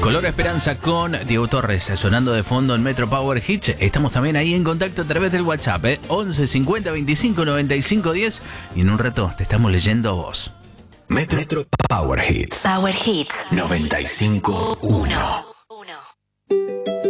Color Esperanza con Diego Torres sonando de fondo en Metro Power Hits. Estamos también ahí en contacto a través del WhatsApp, 11 50 25 95 10. Y en un rato te estamos leyendo a vos. Metro Power Hits. Power Hits 95.1.